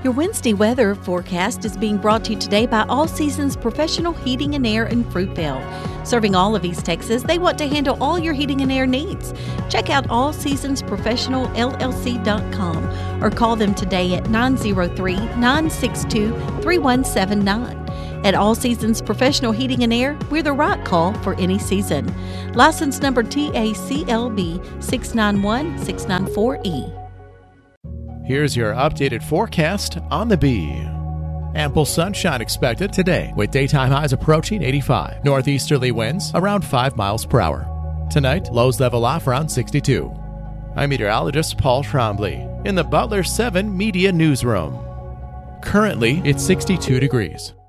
Your Wednesday weather forecast is being brought to you today by All Seasons Professional Heating and Air in Fruitvale. Serving all of East Texas, they want to handle all your heating and air needs. Check out allseasonsprofessionalllc.com or call them today at 903-962-3179. At All Seasons Professional Heating and Air, we're the right call for any season. License number TACLB 691694E. Here's your updated forecast on the Bee. Ample sunshine expected today with daytime highs approaching 85. Northeasterly winds around 5 miles per hour. Tonight, lows level off around 62. I'm meteorologist Paul Trombley in the Butler 7 Media Newsroom. Currently, it's 62 degrees.